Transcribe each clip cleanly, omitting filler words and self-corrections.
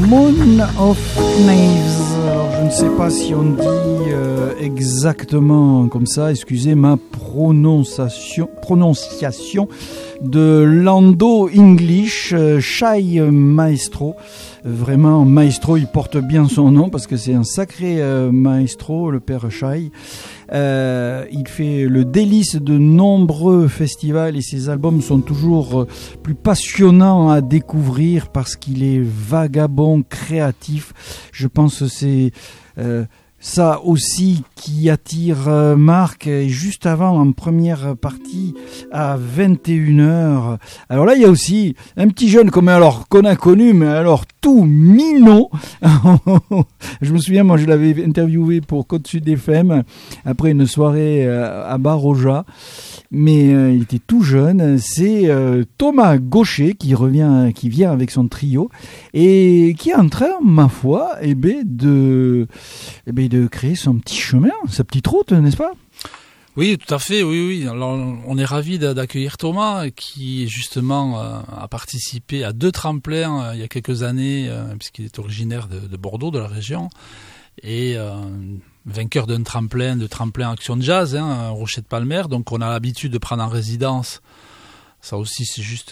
Moon of Knives. Alors, je ne sais pas si on dit exactement comme ça, excusez ma prononciation de Lando English, Shai Maestro. Vraiment, Maestro, il porte bien son nom parce que c'est un sacré maestro, le père Shai. Il fait le délice de nombreux festivals et ses albums sont toujours plus passionnants à découvrir parce qu'il est vagabond, créatif. Je pense que c'est ça aussi qui attire Marc. Et juste avant, en première partie, à 21h. Alors là, il y a aussi un petit jeune qu'on a connu, mais alors tout minot. Je me souviens, moi, je l'avais interviewé pour Côte Sud FM après une soirée à Baroja. Mais il était tout jeune. C'est Thomas Gaucher qui vient avec son trio et qui est en train, ma foi, de créer son petit chemin, sa petite route, n'est-ce pas ? Oui, tout à fait, oui. Alors, on est ravis d'accueillir Thomas, qui justement a participé à 2 tremplins il y a quelques années, puisqu'il est originaire de Bordeaux, de la région, et vainqueur d'un tremplin Action de Jazz, Rocher de Palmer. Donc on a l'habitude de prendre en résidence. Ça aussi, c'est juste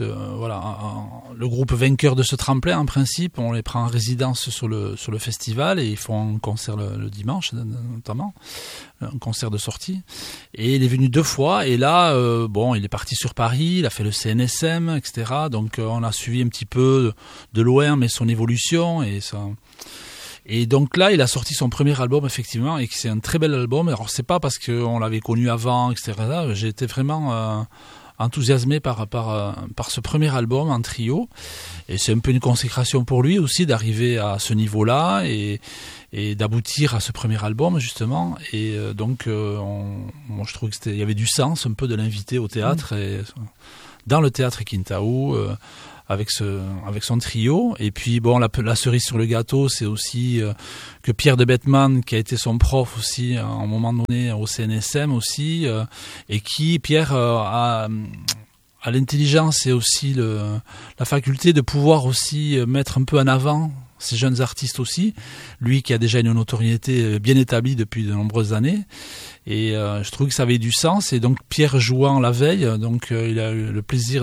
le groupe vainqueur de ce tremplin, en principe, on les prend en résidence sur le festival et ils font un concert le dimanche, notamment, un concert de sortie. Et il est venu 2 fois et là, il est parti sur Paris, il a fait le CNSM, etc. Donc on a suivi un petit peu de loin, mais son évolution et ça. Et donc là, il a sorti son premier album, effectivement, et c'est un très bel album. Alors c'est pas parce qu'on l'avait connu avant, etc. J'ai été vraiment enthousiasmé par ce premier album en trio, et c'est un peu une consécration pour lui aussi d'arriver à ce niveau-là et d'aboutir à ce premier album justement. Et donc moi je trouve que il y avait du sens un peu de l'inviter au théâtre et dans le théâtre Quintaou avec son trio. Et puis la cerise sur le gâteau, c'est aussi que Pierre de Bettman, qui a été son prof aussi à un moment donné au CNSM aussi, et qui Pierre a l'intelligence et aussi la faculté de pouvoir aussi mettre un peu en avant ces jeunes artistes aussi, lui qui a déjà une notoriété bien établie depuis de nombreuses années. Et je trouve que ça avait du sens. Et donc Pierre jouant la veille, donc il a eu le plaisir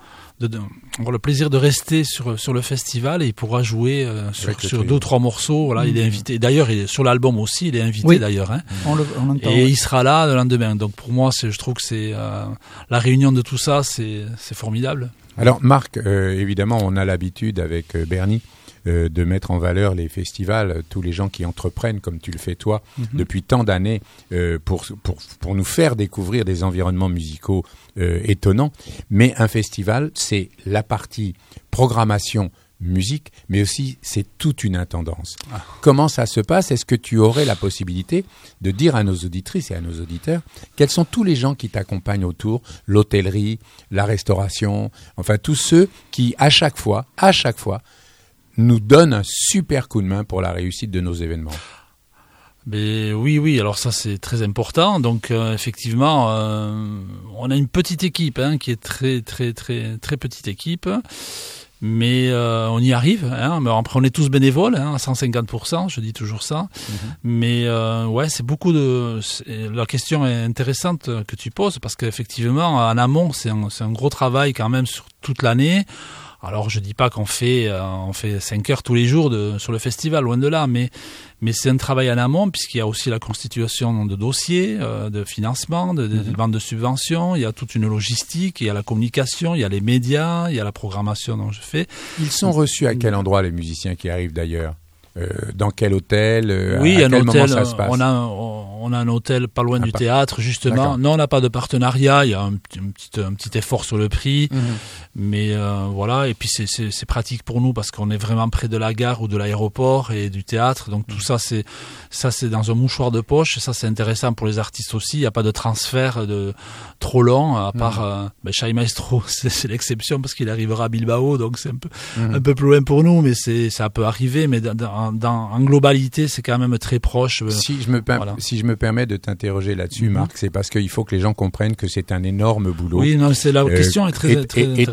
de rester sur le festival et il pourra jouer sur 2 ou 3 morceaux. Voilà, il est invité. D'ailleurs, sur l'album aussi, il est invité, oui. D'ailleurs. On l'entend, et il sera là le lendemain. Donc pour moi, je trouve que c'est la réunion de tout ça, c'est formidable. Alors Marc, évidemment, on a l'habitude avec Bernie de mettre en valeur les festivals, tous les gens qui entreprennent, comme tu le fais toi, depuis tant d'années, pour nous faire découvrir des environnements musicaux étonnants. Mais un festival, c'est la partie programmation, musique, mais aussi c'est toute une intendance. Comment ça se passe ? Est-ce que tu aurais la possibilité de dire à nos auditrices et à nos auditeurs quels sont tous les gens qui t'accompagnent autour, l'hôtellerie, la restauration, enfin tous ceux qui, à chaque fois, nous donnent un super coup de main pour la réussite de nos événements. Mais oui, alors ça c'est très important. Donc effectivement, on a une petite équipe qui est très très très très petite équipe, mais on y arrive. Mais après on est tous bénévoles à 150%, je dis toujours ça. Mais c'est beaucoup la question est intéressante que tu poses parce qu'effectivement en amont c'est un gros travail quand même sur toute l'année. Alors je dis pas qu'on fait 5 heures tous les jours sur le festival, loin de là, mais c'est un travail en amont puisqu'il y a aussi la constitution de dossiers, de financement, de vente de subventions, il y a toute une logistique, il y a la communication, il y a les médias, il y a la programmation dont je fais. Ils sont reçus à quel endroit les musiciens qui arrivent d'ailleurs ? Dans quel hôtel ? Oui, à quel moment ça se passe ? On a un hôtel pas loin du théâtre, justement. D'accord. Non, on n'a pas de partenariat. Il y a un petit effort sur le prix, mais voilà. Et puis c'est pratique pour nous parce qu'on est vraiment près de la gare ou de l'aéroport et du théâtre. Donc tout ça c'est dans un mouchoir de poche. Ça c'est intéressant pour les artistes aussi. Il n'y a pas de transfert trop long. À part Shai Maestro, c'est l'exception parce qu'il arrivera à Bilbao, donc c'est un peu plus loin pour nous, mais ça peut arriver. Mais en globalité, c'est quand même très proche. Si je me permets de t'interroger là-dessus, Marc, c'est parce qu'il faut que les gens comprennent que c'est un énorme boulot. Oui, non, c'est la question est très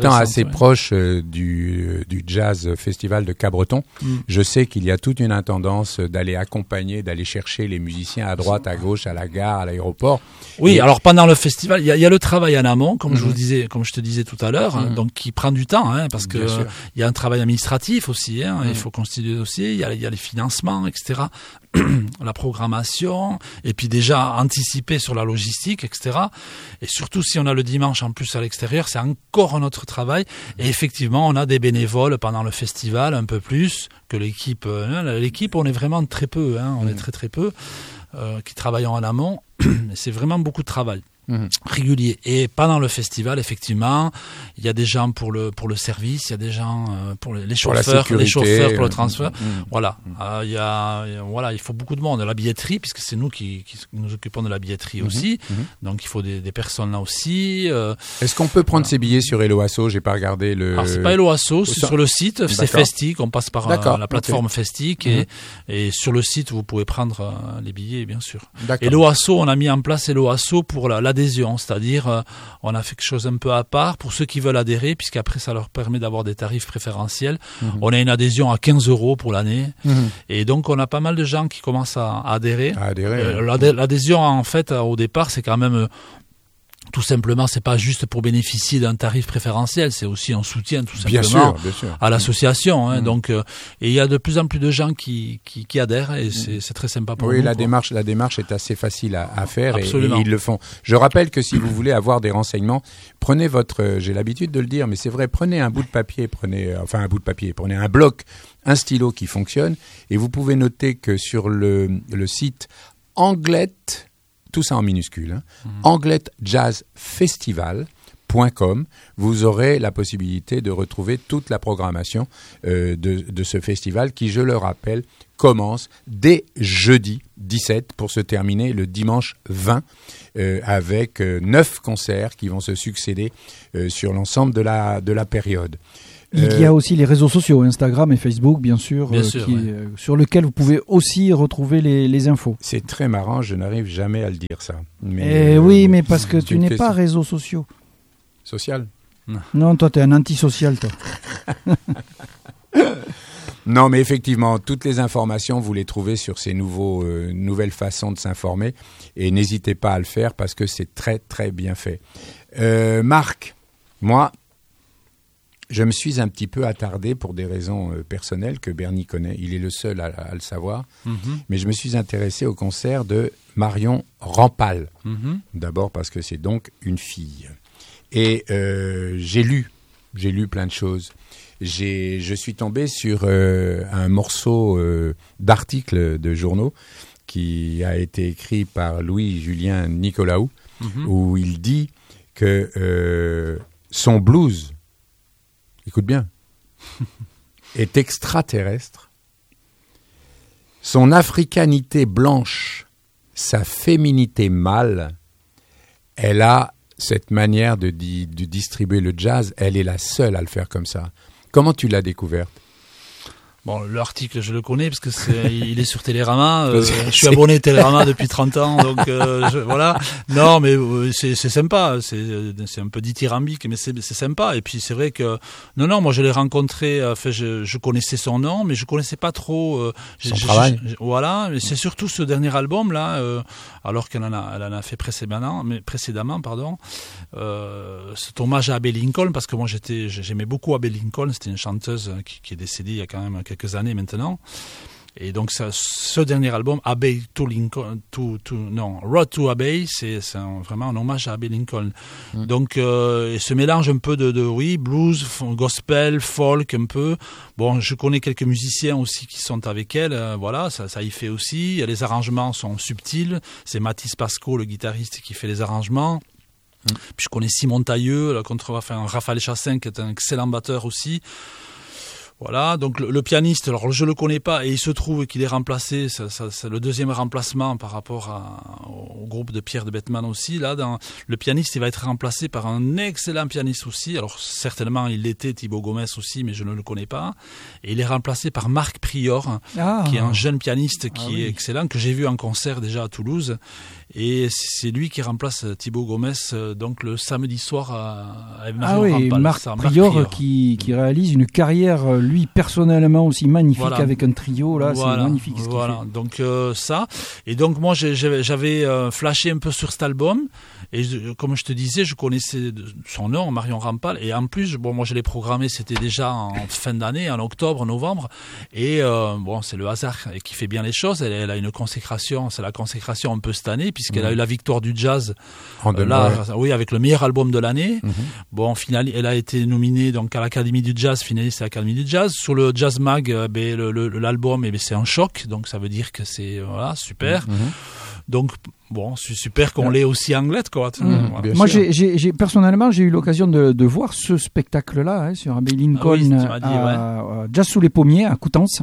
étant assez proche du Jazz Festival de Cabreton, je sais qu'il y a toute une tendance d'aller accompagner, d'aller chercher les musiciens à droite, à gauche, à la gare, à l'aéroport. Oui, alors pendant le festival, il y a le travail en amont, comme je te disais tout à l'heure, donc qui prend du temps, parce que il y a un travail administratif aussi, il faut constituer le dossier, il y a les financements, etc. La programmation, et puis déjà anticiper sur la logistique, etc. Et surtout si on a le dimanche en plus à l'extérieur, c'est encore un autre travail. Et effectivement, on a des bénévoles pendant le festival, un peu plus que l'équipe. L'équipe, on est vraiment très peu, on est très très peu qui travaillons en amont. C'est vraiment beaucoup de travail. Régulier. Et pendant le festival, effectivement, il y a des gens pour le service, il y a des gens pour les chauffeurs, pour le transfert. Voilà. Il faut beaucoup de monde. La billetterie, puisque c'est nous qui nous occupons de la billetterie aussi. Donc il faut des personnes là aussi. Est-ce qu'on peut prendre ces billets sur Helloasso? J'ai pas regardé le. Alors c'est pas Helloasso, c'est sur le site. C'est Festic. On passe par la plateforme Festic et sur le site vous pouvez prendre les billets, bien sûr. Helloasso, on a mis en place Helloasso pour l'adhésion, c'est-à-dire on a fait quelque chose un peu à part pour ceux qui veulent adhérer, puisqu'après ça leur permet d'avoir des tarifs préférentiels. On a une adhésion à 15 € pour l'année, et donc on a pas mal de gens qui commencent à adhérer. L'adhésion, en fait, au départ, c'est quand même tout simplement, c'est pas juste pour bénéficier d'un tarif préférentiel, c'est aussi un soutien tout simplement bien sûr. à l'association. Donc, et il y a de plus en plus de gens qui adhèrent, et c'est très sympa pour nous. Oui, la démarche est assez facile à faire, et ils le font. Je rappelle que si vous voulez avoir des renseignements, prenez j'ai l'habitude de le dire, mais c'est vrai, prenez un bout de papier, prenez un bloc, un stylo qui fonctionne, et vous pouvez noter que sur le site Anglette, tout ça en minuscule, angletjazzfestival.com, vous aurez la possibilité de retrouver toute la programmation de ce festival qui, je le rappelle, commence dès jeudi 17 pour se terminer le dimanche 20 avec 9 concerts qui vont se succéder sur l'ensemble de la période. Il y a aussi les réseaux sociaux, Instagram et Facebook, bien sûr, sur lesquels vous pouvez aussi retrouver les infos. C'est très marrant, je n'arrive jamais à le dire, ça. Oui, mais parce que tu n'es pas réseaux sociaux. Social ? Non, toi, tu es un antisocial, toi. Non, mais effectivement, toutes les informations, vous les trouvez sur ces nouvelles façons de s'informer. Et n'hésitez pas à le faire parce que c'est très, très bien fait. Marc, moi, je me suis un petit peu attardé pour des raisons personnelles que Bernie connaît. Il est le seul à le savoir. Mais je me suis intéressé au concert de Marion Rampal. D'abord parce que c'est donc une fille. Et j'ai lu plein de choses. Je suis tombé sur un morceau d'article de journaux qui a été écrit par Louis-Julien Nicolaou, où il dit que son blues, écoute bien, est extraterrestre. Son africanité blanche, sa féminité mâle, elle a cette manière de distribuer le jazz, elle est la seule à le faire comme ça. Comment tu l'as découverte ? Bon, l'article, je le connais parce que il est sur Télérama. Je suis abonné Télérama depuis 30 ans, donc voilà. Non, mais c'est sympa. C'est un peu dithyrambique, mais c'est sympa. Et puis c'est vrai que non, moi je l'ai rencontré. Enfin, je connaissais son nom, mais je connaissais pas trop son travail. Voilà. Mais c'est surtout ce dernier album là, alors qu'elle en a fait précédemment, pardon. Cet hommage à Abbey Lincoln, parce que moi j'aimais beaucoup Abbey Lincoln. C'était une chanteuse qui est décédée il y a quand même quelques années maintenant. Et donc ce dernier album, Abbey to Lincoln, Road to Abbey, c'est vraiment un hommage à Abbey Lincoln. Donc et ce mélange un peu de blues, gospel, folk un peu. Bon, je connais quelques musiciens aussi qui sont avec elle, voilà, ça y fait aussi. Les arrangements sont subtils. C'est Mathis Pasco, le guitariste, qui fait les arrangements. Puis je connais Simon Tailleux, Raphaël Chassin, qui est un excellent batteur aussi. Voilà, donc le pianiste, alors je le connais pas et il se trouve qu'il est remplacé, c'est le deuxième remplacement par rapport au groupe de Pierre de Bettman aussi. Là, le pianiste, il va être remplacé par un excellent pianiste aussi. Alors certainement il l'était, Thibaut Gomez aussi, mais je ne le connais pas. Et il est remplacé par Marc Prior, qui est un jeune pianiste qui est excellent, que j'ai vu en concert déjà à Toulouse. Et c'est lui qui remplace Thibaut Gomez donc le samedi soir à Marion Rampal. Marc Prior qui réalise une carrière lui personnellement aussi magnifique avec un trio là, c'est magnifique ce qu'il fait. Donc ça, et donc moi j'avais flashé un peu sur cet album et comme je te disais, je connaissais son nom, Marion Rampal, et en plus moi je l'ai programmé, c'était déjà en fin d'année, en octobre, novembre, et c'est le hasard qui fait bien les choses. Elle a une consécration, c'est la consécration un peu cette année puisqu'elle a eu la victoire du jazz avec le meilleur album de l'année. Bon, elle a été nominée donc à l'Académie du Jazz, finaliste à l'Académie du Jazz. Sur le Jazz Mag, l'album, c'est un choc, donc ça veut dire que c'est super. Donc c'est super qu'on l'ait aussi anglaise, quoi. Moi, personnellement, j'ai eu l'occasion de voir ce spectacle-là sur Abbey Lincoln à Jazz sous les pommiers à Coutances.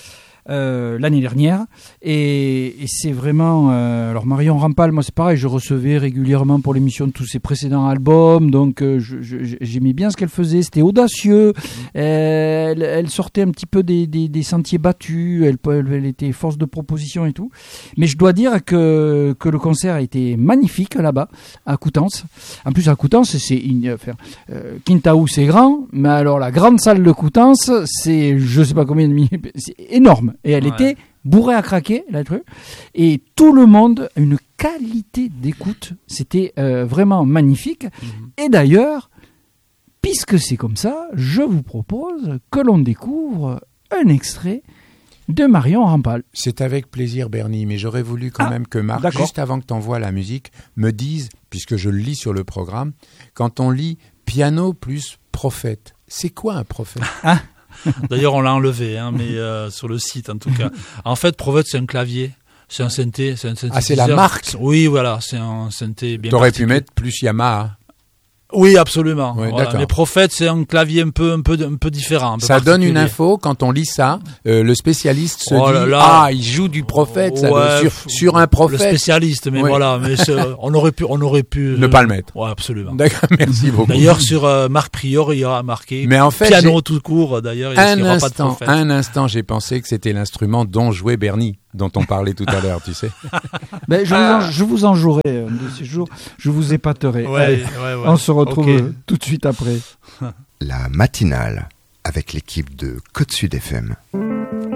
L'année dernière, et c'est vraiment alors Marion Rampal, moi c'est pareil, je recevais régulièrement pour l'émission de tous ses précédents albums, donc j'aimais bien ce qu'elle faisait, c'était audacieux, elle sortait un petit peu des sentiers battus, elle était force de proposition et tout, mais je dois dire que le concert a été magnifique là-bas à Coutances. En plus à Coutances, Quintaou c'est grand, mais alors la grande salle de Coutances, c'est je sais pas combien de minutes, c'est énorme. Et elle était bourrée à craquer, la truc. Et tout le monde a une qualité d'écoute. C'était vraiment magnifique. Et d'ailleurs, puisque c'est comme ça, je vous propose que l'on découvre un extrait de Marion Rampal. C'est avec plaisir, Bernie, mais j'aurais voulu quand même que Marc, juste avant que tu envoies la musique, me dise, puisque je le lis sur le programme, quand on lit piano plus prophète, c'est quoi un prophète ? D'ailleurs, on l'a enlevé, mais sur le site en tout cas. En fait, Prophète, c'est un clavier, c'est un synthé, c'est un synthétiseur. Ah, c'est la marque. Oui, voilà, c'est un synthé bien. T'aurais pu mettre plus Yamaha. Oui, absolument. Oui, voilà. Mais Prophète, c'est un clavier un peu différent. Ça donne une info quand on lit ça. Le spécialiste se dit il joue du Prophète sur un prophète. Le spécialiste, mais voilà, mais on aurait pu ne pas le mettre. Ouais, absolument. D'accord, merci beaucoup. D'ailleurs, sur Marc Prior, il y aura marqué piano tout court. D'ailleurs, il n'y aura pas de Prophète. Un instant, j'ai pensé que c'était l'instrument dont jouait Bernie, dont on parlait tout à l'heure, tu sais. Je vous en jouerai de ces jours. Je vous épaterai. On se retrouve tout de suite après. La matinale avec l'équipe de Côte Sud FM.